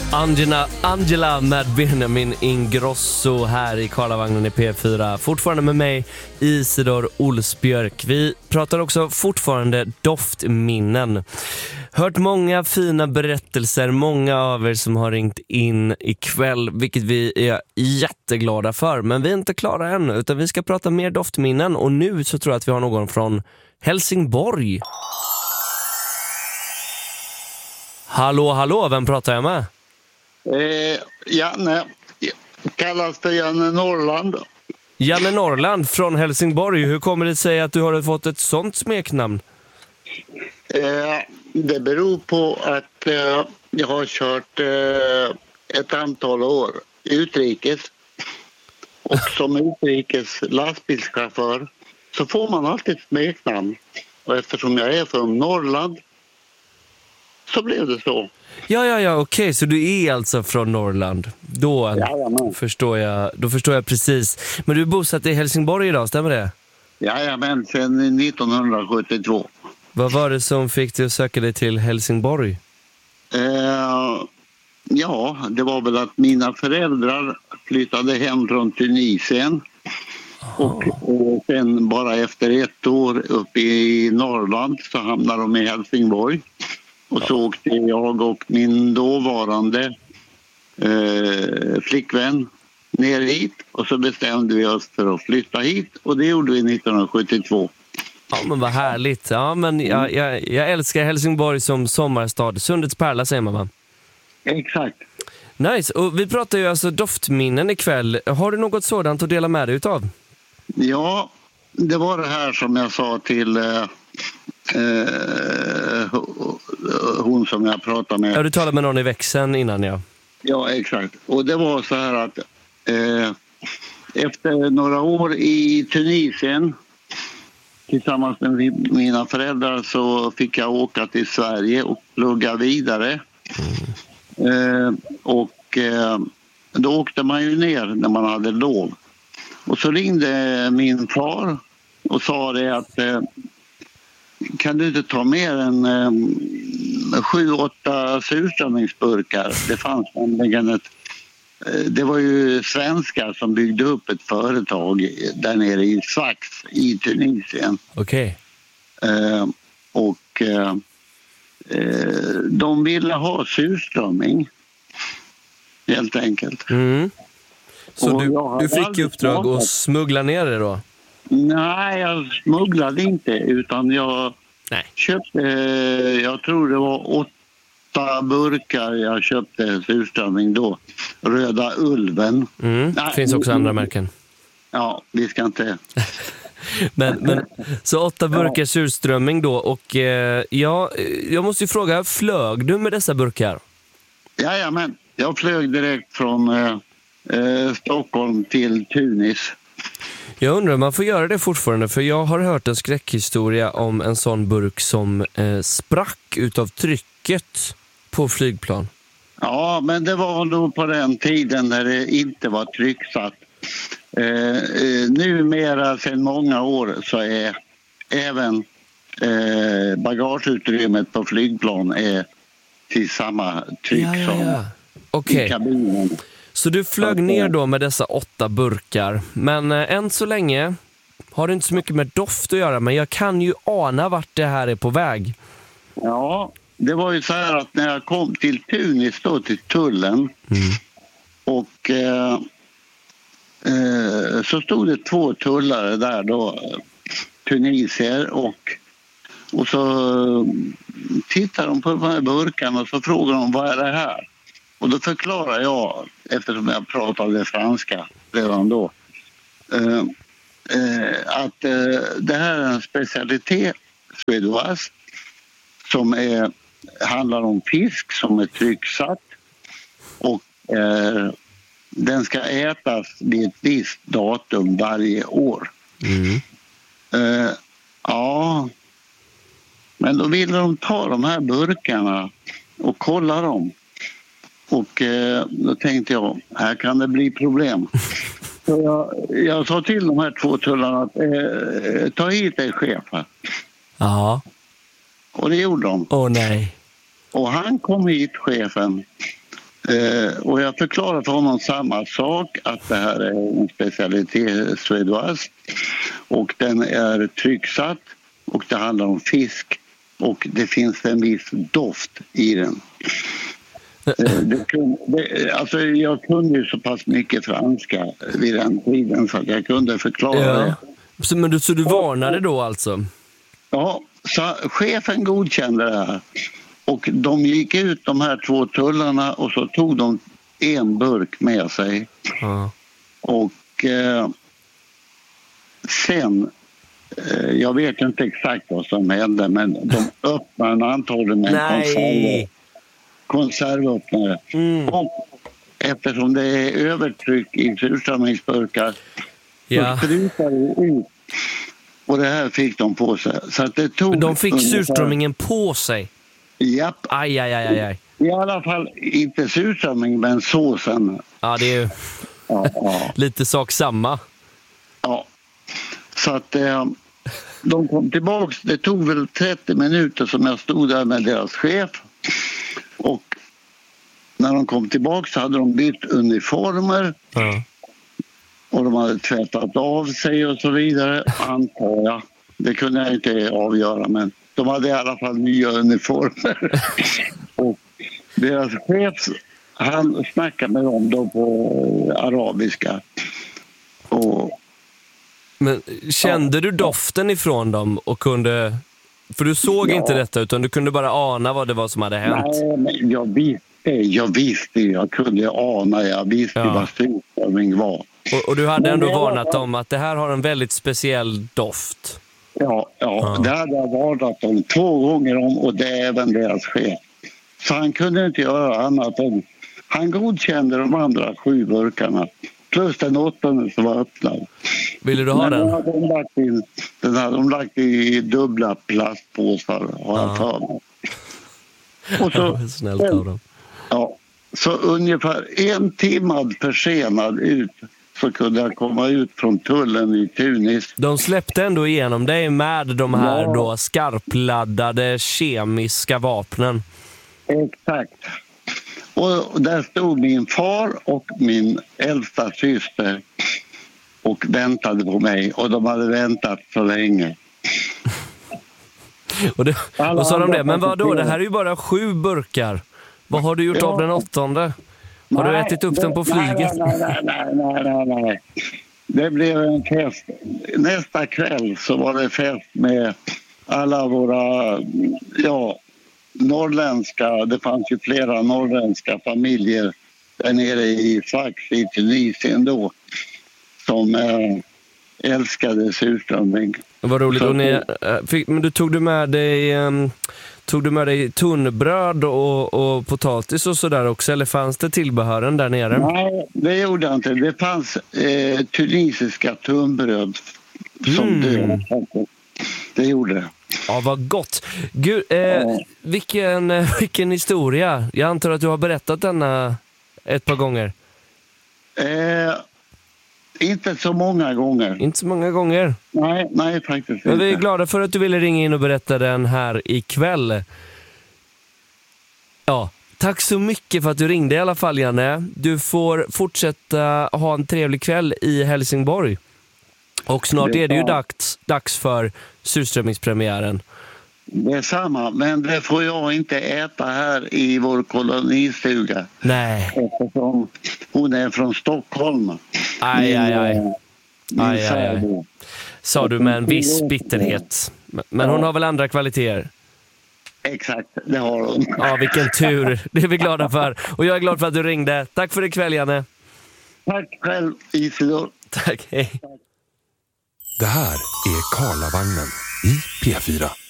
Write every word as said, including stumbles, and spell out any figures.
Angela, Angela med Benjamin Ingrosso här i Karlavagnen i P fyra. Fortfarande med mig, Isidor Olsbjörk. Vi pratar också fortfarande doftminnen. Hört många fina berättelser, många av er som har ringt in ikväll, vilket vi är jätteglada för. Men vi är inte klara ännu, utan vi ska prata mer doftminnen. Och nu så tror jag att vi har någon från Helsingborg. Hallå, hallå, vem pratar jag med? Eh, Janne, kallas för Janne Norrland. Janne Norrland från Helsingborg. Hur kommer det sig att du har fått ett sånt smeknamn? Eh, det beror på att eh, jag har kört eh, ett antal år utrikes. Och som utrikes lastbilschaufför så får man alltid ett smeknamn. Och eftersom jag är från Norrland så blev det så. Ja, ja, ja, okej. Okay. Så du är alltså från Norrland. Då Jajamän. förstår jag, då förstår jag precis. Men du är bosatt i Helsingborg idag, stämmer det? Jajamän, sedan nittonhundrasjuttiotvå. Vad var det som fick dig att söka dig till Helsingborg? Eh, ja, det var väl att mina föräldrar flyttade hem från Tunisien. Och, och sen bara efter ett år uppe i Norrland så hamnade de i Helsingborg. Och så åkte jag och min dåvarande eh, flickvän ner hit. Och så bestämde vi oss för att flytta hit. Och det gjorde vi nittonhundrasjuttiotvå. Ja, men vad härligt. Ja, men jag, jag, jag älskar Helsingborg som sommarstad. Sundets pärla säger man, va? Exakt. Nice. Och vi pratar ju alltså doftminnen ikväll. Har du något sådant att dela med dig utav? Ja, det var det här som jag sa till... Eh, Eh, hon som jag pratade med. Ja, du talade med någon i växeln innan, ja. Ja, exakt. Och det var så här att eh, efter några år i Tunisien tillsammans med mina föräldrar så fick jag åka till Sverige och plugga vidare. Mm. Eh, och eh, då åkte man ju ner när man hade lov. Och så ringde min far och sa det att eh, kan du inte ta mer än eh, sju, åtta surströmmingsburkar? Det fanns nämligen ett... Eh, det var ju svenskar som byggde upp ett företag där nere i Sfax i Tunisien. Okej. Okay. Eh, och eh, de ville ha surströmming, helt enkelt. Mm. Så och du, du fick i uppdrag att smuggla ner det då? Nej, jag smugglade inte utan jag Nej. köpte, jag tror det var åtta burkar jag köpte surströmming då. Röda Ulven. Mm. Det finns också andra märken. Ja, vi ska inte... men, men, så åtta burkar surströmming då och eh, ja, jag måste ju fråga, flög du med dessa burkar? Jajamän, jag flög direkt från eh, eh, Stockholm till Tunis. Jag undrar om man får göra det fortfarande, för jag har hört en skräckhistoria om en sån burk som eh, sprack utav trycket på flygplan. Ja, men det var nog på den tiden när det inte var trycksatt. Eh, eh, numera sedan många år så är även eh, bagageutrymmet på flygplan är till samma tryck ja, ja, som ja. Okay. i kabinen. Så du flög ner då med dessa åtta burkar. Men eh, än så länge har det inte så mycket med doft att göra. Men jag kan ju ana vart det här är på väg. Ja, det var ju så här att när jag kom till Tunis då, till tullen. Mm. Och eh, eh, så stod det två tullare där då. Tunisier och, och så tittade de på de här burkarna och så frågade de vad är det här? Och då förklarar jag, eftersom jag pratade franska redan då, eh, eh, att eh, det här är en specialitet suédoise som är, handlar om fisk som är trycksatt och eh, den ska ätas vid ett visst datum varje år. Mm. Eh, ja, men då ville de ta de här burkarna och kolla dem. Och eh, då tänkte jag, här kan det bli problem. Så jag, jag sa till de här två tullarna att eh, ta hit er chef här. Ja. Och det gjorde de. Åh oh, nej. Och han kom hit, chefen. Eh, och jag förklarar för honom samma sak, att det här är en specialitet suédoise och den är trycksatt och det handlar om fisk och det finns en viss doft i den. eh, det kunde, det, alltså jag kunde ju så pass mycket franska vid den tiden så att jag kunde förklara Ja. det. Så, men du, så du varnade då alltså? Ja, så chefen godkände det här. Och de gick ut, de här två tullarna, och så tog de en burk med sig. Ja. Och eh, sen, eh, jag vet inte exakt vad som hände, men de öppnade den antagligen med en konserv, konservöppnare. Mm. Och eftersom det är övertryck i surströmmingsburkar Ja. så sprutar det ut. Och det här fick de på sig. Så att det tog De fick ungefär... surströmmingen på sig? Japp. Aj, aj, aj, aj, aj. I alla fall inte surströmming, men såsen. Ja, det är ju Ja, ja. lite sak samma. Ja. Så att eh, de kom tillbaks. Det tog väl trettio minuter som jag stod där med deras chef. Och när de kom tillbaks så hade de bytt uniformer. Ja. Och de hade tvättat av sig och så vidare, antar jag. Det kunde jag inte avgöra, men de hade i alla fall nya uniformer. Och deras chef, han snackade med dem då på arabiska. Och, Men kände Ja. du doften ifrån dem och kunde... För du såg Ja. inte detta utan du kunde bara ana vad det var som hade hänt. nej, men jag visste, jag visste, jag kunde ana, jag visste Ja. vad surströmming var. Och, och du hade Men ändå det var- varnat dem att det här har en väldigt speciell doft. Ja, ja, Ja. det hade jag varnat dem två gånger om och det är även deras chef. Så han kunde inte göra annat än... Han godkände de andra sju burkarna plus den åttonde som var öppnad. Ville du ha Men den den? hade de lagt i, den hade de lagt i dubbla plastpåsar, har jag Ja. för mig. Och så, Snällt av dem. ja, så ungefär en timme försenad ut så kunde jag komma ut från tullen i Tunis. De släppte ändå igenom dig med de här Ja. då skarpladdade kemiska vapnen. Exakt. Och där stod min far och min äldsta syster och väntade på mig. Och de hade väntat så länge. Och, det, Alla och sa de andra det, men vad då? passagerare- Det här är ju bara sju burkar. Vad har du gjort Ja. av den åttonde? Har du Nej, ätit upp den på nej, flyget? Nej, nej, nej, nej, nej, nej. Det blev en fest. Nästa kväll så var det fest med alla våra, ja, norrländska, det fanns ju flera norrländska familjer där nere i Sfax i Tunisien då som eh, älskade surströmming. Vad roligt. Så- Och ni, äh, fick, men du tog du med dig um, tog du med dig tunnbröd och, och potatis och sådär också, eller fanns det tillbehören där nere? Nej, det gjorde jag inte. Det fanns eh, tunisiska tunnbröd som Mm. död. Det gjorde det. Ja, vad gott. Gud, eh, Ja. vilken, eh, vilken historia. Jag antar att du har berättat denna ett par gånger. Eh, inte så många gånger. Inte så många gånger. Nej, nej faktiskt Men vi är inte. glada för att du ville ringa in och berätta den här ikväll. Ja, tack så mycket för att du ringde i alla fall, Janne. Du får fortsätta ha en trevlig kväll i Helsingborg. Och snart Det är är det ju bra. dags, dags för surströmmingspremiären. Det är samma, men det får jag inte äta här i vår kolonistuga. Nej, Eftersom hon är från Stockholm. aj, aj, aj. Min, min Aj, aj, aj. särbo. Sa du med en viss bitterhet. Men hon har väl andra kvaliteter? Exakt, det har hon. Ja, vilken tur. Det är vi glada för. Och jag är glad för att du ringde. Tack för ikväll, Janne. Tack själv, Isidor. Tack, hej. Det här är Karlavagnen i P fyra.